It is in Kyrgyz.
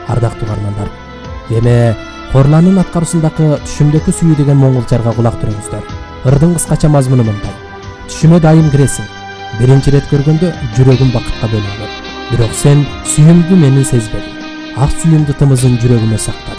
Ардактуу угармандар, эми Хорландын аткаруусундагы Түшүмдөгү сүйүү деген моңголчарга кулак түрүңүздөр. Ырдын кыскача мазмуну мындай: түшүмө дайым киресиң. Биринчи ирет көргөндө жүрөгүм бакытка бөлөнгөн. Бирок сен сүйүүмдү менин сезбедиң. Ак сүйүүмдү тымызын жүрөгүмө сактадым.